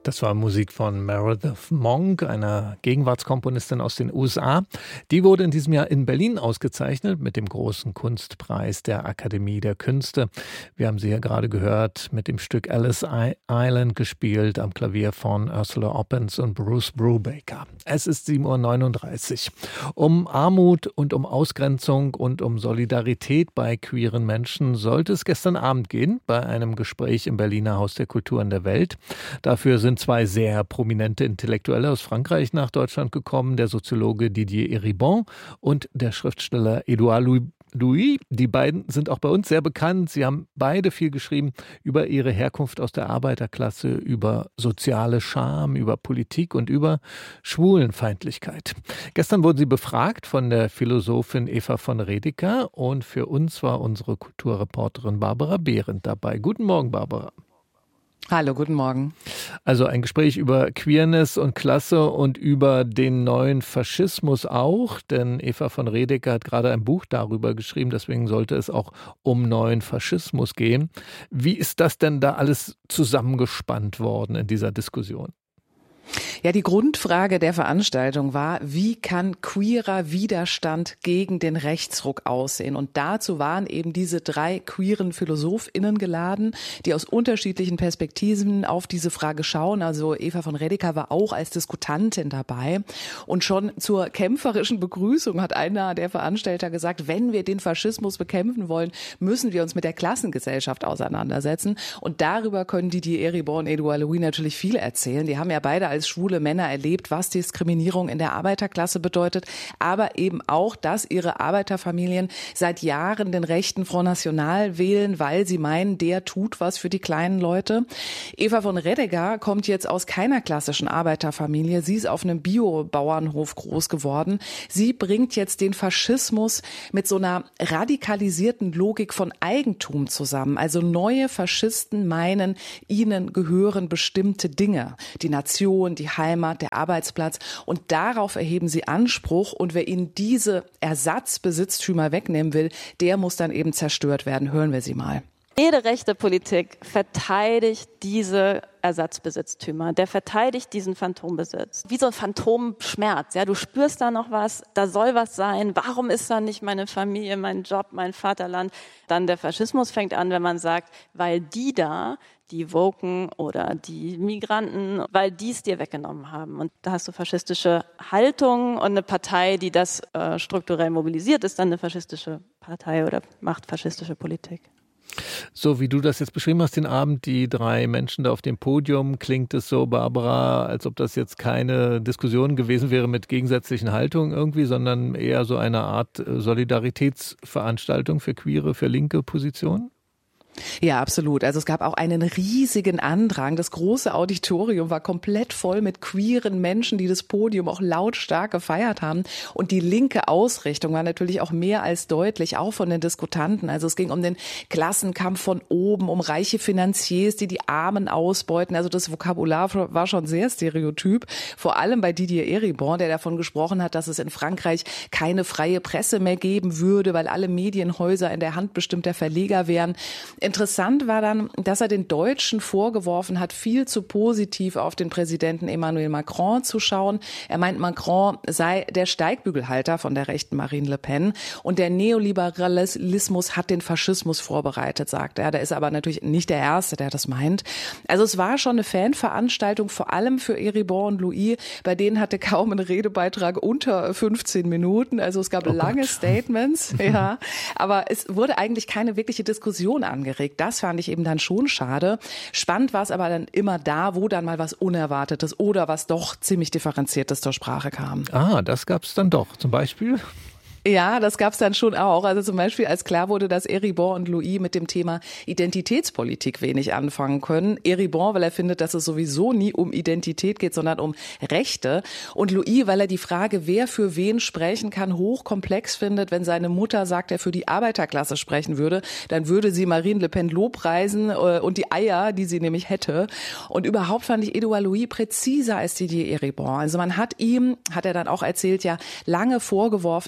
Das war Musik von Meredith Monk, einer Gegenwartskomponistin aus den USA. Die wurde in diesem Jahr in Berlin ausgezeichnet mit dem großen Kunstpreis der Akademie der Künste. Wir haben sie ja gerade gehört mit dem Stück Alice Island gespielt am Klavier von Ursula Oppens und Bruce Brubaker. Es ist 7:39 Uhr. Um Armut und um Ausgrenzung und um Solidarität bei queeren Menschen sollte es gestern Abend gehen bei einem Gespräch im Berliner Haus der Kulturen der Welt. Dafür sind zwei sehr prominente Intellektuelle aus Frankreich nach Deutschland gekommen, der Soziologe Didier Eribon und der Schriftsteller Édouard Louis. Die beiden sind auch bei uns sehr bekannt. Sie haben beide viel geschrieben über ihre Herkunft aus der Arbeiterklasse, über soziale Scham, über Politik und über Schwulenfeindlichkeit. Gestern wurden sie befragt von der Philosophin Eva von Redeker und für uns war unsere Kulturreporterin Barbara Behrendt dabei. Guten Morgen, Barbara. Hallo, guten Morgen. Also ein Gespräch über Queerness und Klasse und über den neuen Faschismus auch, denn Eva von Redeker hat gerade ein Buch darüber geschrieben, deswegen sollte es auch um neuen Faschismus gehen. Wie ist das denn da alles zusammengespannt worden in dieser Diskussion? Ja, die Grundfrage der Veranstaltung war, wie kann queerer Widerstand gegen den Rechtsruck aussehen? Und dazu waren eben diese drei queeren PhilosophInnen geladen, die aus unterschiedlichen Perspektiven auf diese Frage schauen. Also Eva von Redeker war auch als Diskutantin dabei. Und schon zur kämpferischen Begrüßung hat einer der Veranstalter gesagt, wenn wir den Faschismus bekämpfen wollen, müssen wir uns mit der Klassengesellschaft auseinandersetzen. Und darüber können Didier Eribon und Édouard Louis natürlich viel erzählen. Die haben ja beide als schwule Männer erlebt, was Diskriminierung in der Arbeiterklasse bedeutet, aber eben auch, dass ihre Arbeiterfamilien seit Jahren den rechten Front National wählen, weil sie meinen, der tut was für die kleinen Leute. Eva von Redeker kommt jetzt aus keiner klassischen Arbeiterfamilie. Sie ist auf einem Biobauernhof groß geworden. Sie bringt jetzt den Faschismus mit so einer radikalisierten Logik von Eigentum zusammen. Also neue Faschisten meinen, ihnen gehören bestimmte Dinge. Die Nation, die Heimat, der Arbeitsplatz. Und darauf erheben sie Anspruch. Und wer ihnen diese Ersatzbesitztümer wegnehmen will, der muss dann eben zerstört werden. Hören wir sie mal. Jede rechte Politik verteidigt diese Ersatzbesitztümer, der verteidigt diesen Phantombesitz. Wie so ein Phantomschmerz, ja, du spürst da noch was, da soll was sein, warum ist da nicht meine Familie, mein Job, mein Vaterland? Dann der Faschismus fängt an, wenn man sagt, weil die da, die Woken oder die Migranten, weil die es dir weggenommen haben. Und da hast du faschistische Haltung und eine Partei, die das strukturell mobilisiert, ist dann eine faschistische Partei oder macht faschistische Politik. So wie du das jetzt beschrieben hast, den Abend, die drei Menschen da auf dem Podium, klingt es so, Barbara, als ob das jetzt keine Diskussion gewesen wäre mit gegensätzlichen Haltungen irgendwie, sondern eher so eine Art Solidaritätsveranstaltung für queere, für linke Positionen? Ja, absolut. Also es gab auch einen riesigen Andrang. Das große Auditorium war komplett voll mit queeren Menschen, die das Podium auch lautstark gefeiert haben. Und die linke Ausrichtung war natürlich auch mehr als deutlich, auch von den Diskutanten. Also es ging um den Klassenkampf von oben, um reiche Finanziers, die die Armen ausbeuten. Also das Vokabular war schon sehr stereotyp. Vor allem bei Didier Eribon, der davon gesprochen hat, dass es in Frankreich keine freie Presse mehr geben würde, weil alle Medienhäuser in der Hand bestimmter Verleger wären. Interessant war dann, dass er den Deutschen vorgeworfen hat, viel zu positiv auf den Präsidenten Emmanuel Macron zu schauen. Er meint, Macron sei der Steigbügelhalter von der rechten Marine Le Pen und der Neoliberalismus hat den Faschismus vorbereitet, sagt er. Der ist aber natürlich nicht der Erste, der das meint. Also es war schon eine Fanveranstaltung, vor allem für Eribon und Louis. Bei denen hatte kaum ein Redebeitrag unter 15 Minuten. Also es gab lange Statements, ja, aber es wurde eigentlich keine wirkliche Diskussion angeregt. Das fand ich eben dann schon schade. Spannend war es aber dann immer da, wo dann mal was Unerwartetes oder was doch ziemlich Differenziertes zur Sprache kam. Ah, das gab es dann doch. Zum Beispiel? Ja, das gab's dann schon auch. Also zum Beispiel, als klar wurde, dass Eribon und Louis mit dem Thema Identitätspolitik wenig anfangen können. Eribon, weil er findet, dass es sowieso nie um Identität geht, sondern um Rechte. Und Louis, weil er die Frage, wer für wen sprechen kann, hochkomplex findet. Wenn seine Mutter sagt, er für die Arbeiterklasse sprechen würde, dann würde sie Marine Le Pen lobpreisen und die Eier, die sie nämlich hätte. Und überhaupt fand ich Édouard Louis präziser als Didier Eribon. Also man hat ihm, hat er dann auch erzählt, ja lange vorgeworfen, die Arbeiterklasse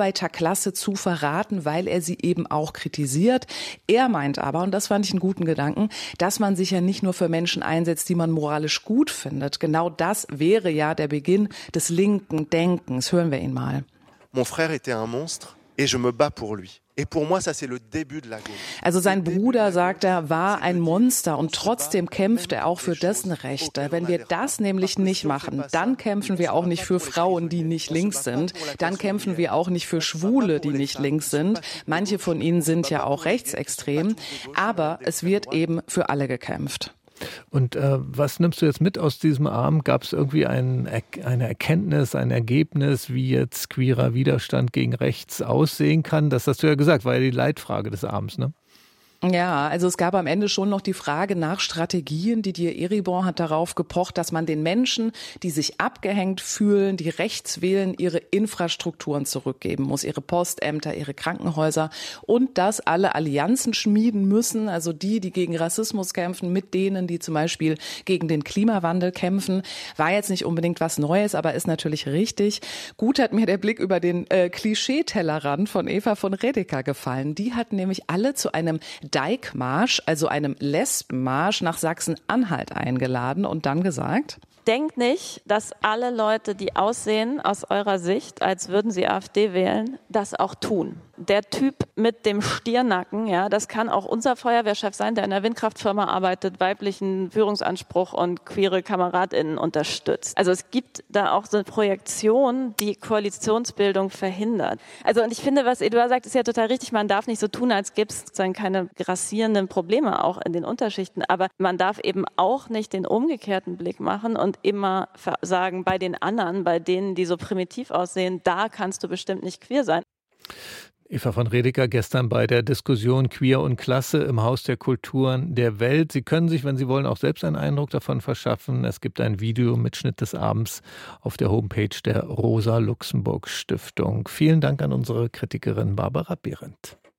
Arbeiterklasse zu verraten, weil er sie eben auch kritisiert. Er meint aber, und das fand ich einen guten Gedanken, dass man sich ja nicht nur für Menschen einsetzt, die man moralisch gut findet. Genau das wäre ja der Beginn des linken Denkens. Hören wir ihn mal. Mon frère était un monstre et je me bats pour lui. Also sein Bruder, sagt er, war ein Monster und trotzdem kämpft er auch für dessen Rechte. Wenn wir das nämlich nicht machen, dann kämpfen wir auch nicht für Frauen, die nicht links sind. Dann kämpfen wir auch nicht für Schwule, die nicht links sind. Manche von ihnen sind ja auch rechtsextrem. Aber es wird eben für alle gekämpft. Und was nimmst du jetzt mit aus diesem Abend? Gab es irgendwie eine Erkenntnis, ein Ergebnis, wie jetzt queerer Widerstand gegen rechts aussehen kann? Das hast du ja gesagt, war ja die Leitfrage des Abends, ne? Ja, also es gab am Ende schon noch die Frage nach Strategien. Didier Eribon hat darauf gepocht, dass man den Menschen, die sich abgehängt fühlen, die rechts wählen, ihre Infrastrukturen zurückgeben muss, ihre Postämter, ihre Krankenhäuser und dass alle Allianzen schmieden müssen, also die gegen Rassismus kämpfen, mit denen, die zum Beispiel gegen den Klimawandel kämpfen. War jetzt nicht unbedingt was Neues, aber ist natürlich richtig. Gut hat mir der Blick über den Klischeetellerrand von Eva von Redeker gefallen. Die hat nämlich alle zu einem Dijkmarsch, also einem Lesbenmarsch nach Sachsen-Anhalt eingeladen und dann gesagt: Denkt nicht, dass alle Leute, die aussehen aus eurer Sicht, als würden sie AfD wählen, das auch tun. Der Typ mit dem Stirnacken, ja, das kann auch unser Feuerwehrchef sein, der in einer Windkraftfirma arbeitet, weiblichen Führungsanspruch und queere KameradInnen unterstützt. Also es gibt da auch so eine Projektion, die Koalitionsbildung verhindert. Also und ich finde, was Eduard sagt, ist ja total richtig. Man darf nicht so tun, als gäbe es sozusagen keine grassierenden Probleme auch in den Unterschichten. Aber man darf eben auch nicht den umgekehrten Blick machen und immer sagen, bei den anderen, bei denen, die so primitiv aussehen, da kannst du bestimmt nicht queer sein. Eva von Redeker gestern bei der Diskussion Queer und Klasse im Haus der Kulturen der Welt. Sie können sich, wenn Sie wollen, auch selbst einen Eindruck davon verschaffen. Es gibt ein Videomitschnitt des Abends auf der Homepage der Rosa-Luxemburg-Stiftung. Vielen Dank an unsere Kritikerin Barbara Behrendt.